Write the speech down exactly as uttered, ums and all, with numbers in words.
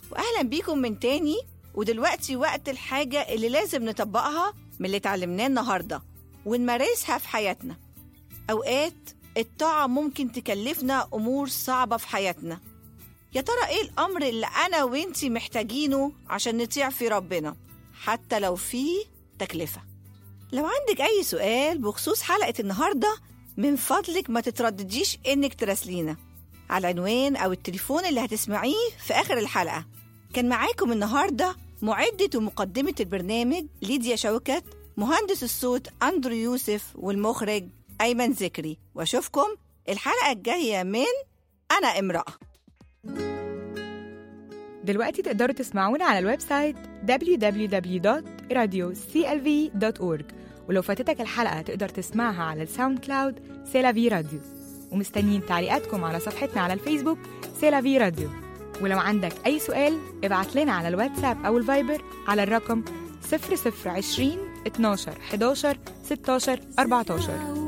وأهلا بيكم من تاني. ودلوقتي وقت الحاجة اللي لازم نطبقها من اللي اتعلمناه النهاردة ونمارسها في حياتنا. أوقات الطاعة ممكن تكلفنا أمور صعبة في حياتنا. يا ترى إيه الأمر اللي أنا وإنتي محتاجينه عشان نطيع في ربنا حتى لو فيه تكلفة؟ لو عندك أي سؤال بخصوص حلقة النهاردة من فضلك ما تتردديش إنك تراسلينا على العنوان أو التليفون اللي هتسمعيه في آخر الحلقة. كان معاكم النهاردة معدة ومقدمة البرنامج ليديا شوكت، مهندس الصوت أندرو يوسف، والمخرج أيمن ذكري. وأشوفكم الحلقة الجاية من أنا امرأة. دلوقتي تقدروا تسمعونا على الويب سايت دبليو دبليو دبليو دوت راديو سي إل في دوت أورج، ولو فاتتك الحلقة تقدر تسمعها على الساوند كلاود سيلافي راديو. ومستنيين تعليقاتكم على صفحتنا على الفيسبوك سيلافي راديو. ولو عندك أي سؤال ابعت لنا على الواتساب أو الفايبر على الرقم صفر صفر عشرين اتناشر حداشر ستاشر أربعتاشر.